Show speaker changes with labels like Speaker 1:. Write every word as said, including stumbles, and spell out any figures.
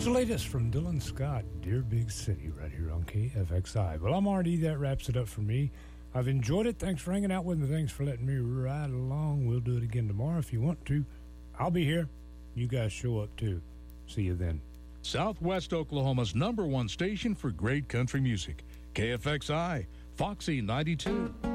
Speaker 1: the latest from Dylan Scott, Dear Big City, right here on K F X I. Well, I'm R D. That wraps it up for me. I've enjoyed it. Thanks for hanging out with me. Thanks for letting me ride along. We'll do it again tomorrow if you want to. I'll be here. You guys show up, too. See you then.
Speaker 2: Southwest Oklahoma's number one station for great country music. K F X I, Foxy ninety-two.